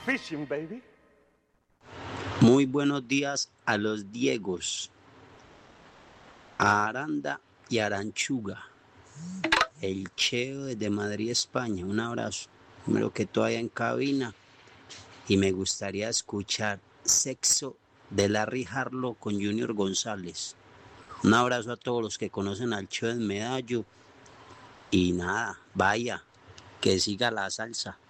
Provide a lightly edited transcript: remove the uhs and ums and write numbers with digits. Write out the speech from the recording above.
fishing, baby. Muy buenos días a los Diegos, a Aranda y Aranchuga, el Cheo desde Madrid, España. Un abrazo. Primero que todo allá en cabina. Y me gustaría escuchar Sexo de Larry Harlow con Junior González. Un abrazo a todos los que conocen al Cheo en Medallo. Y nada, vaya, que siga la salsa.